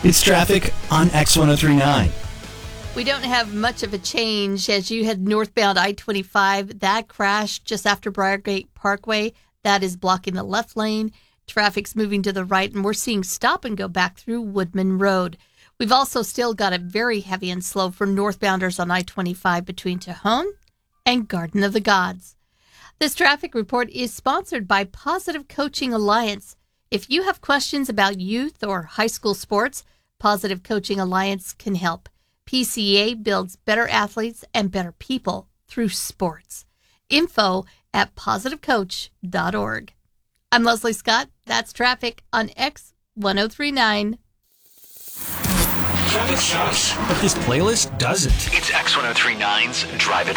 It's traffic on X1039. We don't have much of a change as you head northbound I-25. That crash just after Briargate Parkway, that is blocking the left lane. Traffic's moving to the right, and we're seeing stop and go back through Woodman Road. We've also still got it very heavy and slow for northbounders on I-25 between Tejon and Garden of the Gods. This traffic report is sponsored by Positive Coaching Alliance. If you have questions about youth or high school sports, Positive Coaching Alliance can help. PCA builds better athletes and better people through sports. Info at positivecoach.org. I'm Leslie Scott. That's traffic on X1039. Traffic shows, But this playlist doesn't. It's X1039's Drive It